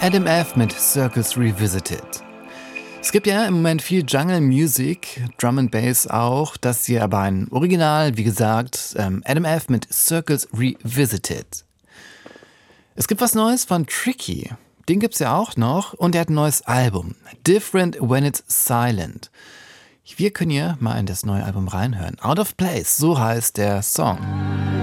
Adam F. mit Circles Revisited. Es gibt ja im Moment viel Jungle Music, Drum and Bass auch. Das hier aber ein Original, wie gesagt, Adam F. mit Circles Revisited. Es gibt was Neues von Tricky. Den gibt's ja auch noch und er hat ein neues Album. Different When It's Silent. Wir können hier mal in das neue Album reinhören. Out of Place, so heißt der Song.